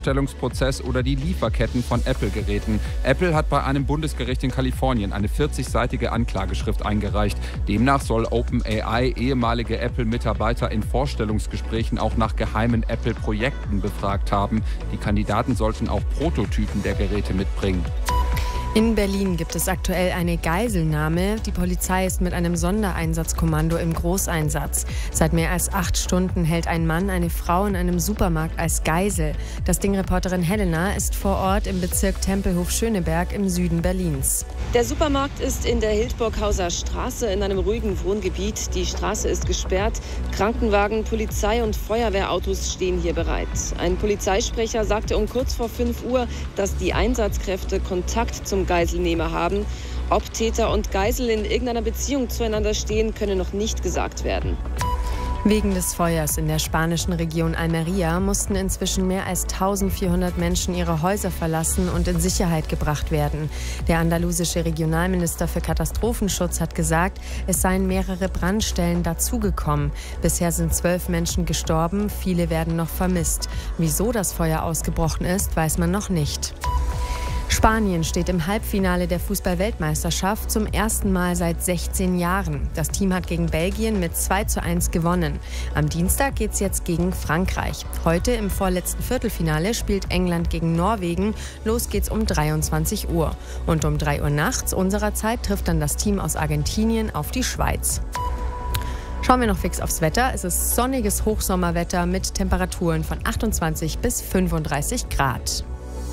Herstellungsprozess oder die Lieferketten von Apple-Geräten. Apple hat bei einem Bundesgericht in Kalifornien eine 40-seitige Anklageschrift eingereicht. Demnach soll OpenAI ehemalige Apple-Mitarbeiter in Vorstellungsgesprächen auch nach geheimen Apple-Projekten befragt haben. Die Kandidaten sollten auch Prototypen der Geräte mitbringen. In Berlin gibt es aktuell eine Geiselnahme. Die Polizei ist mit einem Sondereinsatzkommando im Großeinsatz. Seit mehr als 8 Stunden hält ein Mann eine Frau in einem Supermarkt als Geisel. Das Ding-Reporterin Helena ist vor Ort im Bezirk Tempelhof-Schöneberg im Süden Berlins. Der Supermarkt ist in der Hildburghauser Straße in einem ruhigen Wohngebiet. Die Straße ist gesperrt. Krankenwagen, Polizei und Feuerwehrautos stehen hier bereit. Ein Polizeisprecher sagte um kurz vor 5 Uhr, dass die Einsatzkräfte Kontakt zum Geiselnehmer haben. Ob Täter und Geisel in irgendeiner Beziehung zueinander stehen, könne noch nicht gesagt werden. Wegen des Feuers in der spanischen Region Almería mussten inzwischen mehr als 1400 Menschen ihre Häuser verlassen und in Sicherheit gebracht werden. Der andalusische Regionalminister für Katastrophenschutz hat gesagt, es seien mehrere Brandstellen dazugekommen. Bisher sind 12 Menschen gestorben, viele werden noch vermisst. Wieso das Feuer ausgebrochen ist, weiß man noch nicht. Spanien steht im Halbfinale der Fußball-Weltmeisterschaft zum ersten Mal seit 16 Jahren. Das Team hat gegen Belgien mit 2:1 gewonnen. Am Dienstag geht es jetzt gegen Frankreich. Heute im vorletzten Viertelfinale spielt England gegen Norwegen. Los geht's um 23 Uhr. Und um 3 Uhr nachts unserer Zeit trifft dann das Team aus Argentinien auf die Schweiz. Schauen wir noch fix aufs Wetter. Es ist sonniges Hochsommerwetter mit Temperaturen von 28 bis 35 Grad.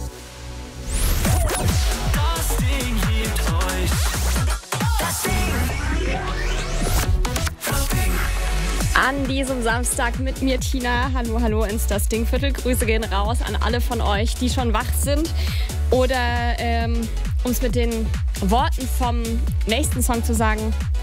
An diesem Samstag mit mir, Tina. Hallo, hallo ins Das Ding-Viertel. Grüße gehen raus an alle von euch, die schon wach sind oder uns mit den Worten vom nächsten Song zu sagen: